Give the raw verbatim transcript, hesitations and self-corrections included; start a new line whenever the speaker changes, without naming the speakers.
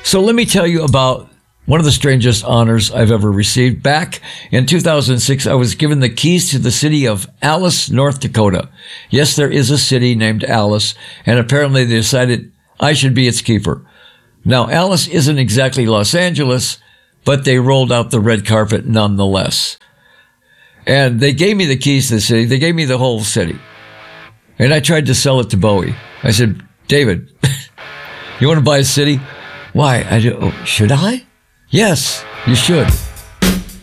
So let me tell you about one of the strangest honors I've ever received. Back in two thousand six, I was given the keys to the city of Alice, North Dakota. Yes, there is a city named Alice, and apparently they decided I should be its keeper. Now, Alice isn't exactly Los Angeles, but they rolled out the red carpet nonetheless. And they gave me the keys to the city. They gave me the whole city. And I tried to sell it to Bowie. I said, David, you want to buy a city? Why? I do, oh, should I? Yes, you should.